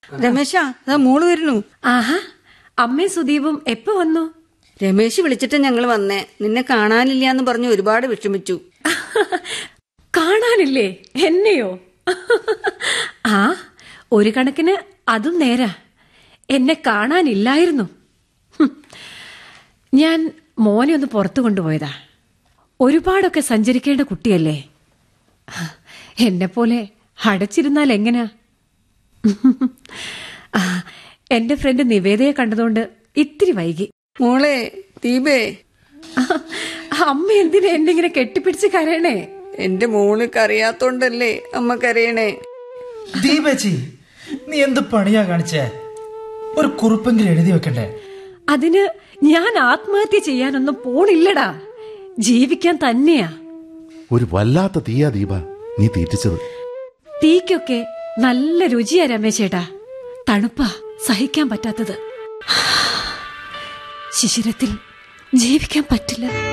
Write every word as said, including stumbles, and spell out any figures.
രമേശ, അതാ മോള് വരുന്നു. ആഹാ, അമ്മയും സുദീപും എപ്പോ വന്നു? രമേശ് വിളിച്ചിട്ട് ഞങ്ങൾ വന്നേ. നിന്നെ കാണാനില്ല എന്ന് പറഞ്ഞു ഒരുപാട് വിഷമിച്ചു. കാണാനില്ലേ എന്നെയോ? ആ, ഒരു കണക്കിന് അതും നേരാ. എന്നെ കാണാനില്ലായിരുന്നു. ഞാൻ മോനെ ഒന്ന് പുറത്തു കൊണ്ടുപോയതാ. ഒരുപാടൊക്കെ സഞ്ചരിക്കേണ്ട കുട്ടിയല്ലേ. എന്നെപ്പോലെ അടച്ചിരുന്നാൽ എങ്ങനാ? എന്റെ ഫ്രണ്ട് നിവേദയെ കണ്ടതുകൊണ്ട് ഇത്തിരി വൈകി. മോളെ ദീപേ, അമ്മ എന്തിനാ എന്നെ ഇങ്ങനെ കെട്ടിപ്പിടിച്ച് കരയണേ? എന്റെ മോള് കരയാത്തോണ്ടല്ലേ അമ്മ കരയണേ. ദീപേച്ചി, നീ എന്ത് പണിയാ കാണിച്ചേ? ഒരു കുറിപ്പെങ്കിലും എഴുതി വെക്കണ്ടേ? അതിന് ഞാൻ ആത്മഹത്യ ചെയ്യാനൊന്നും പോണില്ലടാ. ജീവിക്കാൻ തന്നെയാ. ഒരു വല്ലാത്ത തീയാ ദീപ നീ തീറ്റിച്ചത്. തീക്കൊക്കെ നല്ല രുചിയാ രമേശേട്ടാ. തണുപ്പാ സഹിക്കാൻ പറ്റാത്തത്. ശിശിരത്തിൽ ജീവിക്കാൻ പറ്റില്ല.